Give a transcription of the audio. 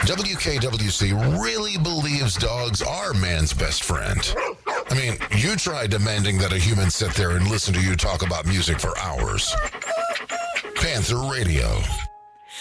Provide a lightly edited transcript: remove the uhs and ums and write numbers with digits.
WKWC really believes dogs are man's best friend. I mean, you tried demanding that a human sit there and listen to you talk about music for hours. Panther Radio.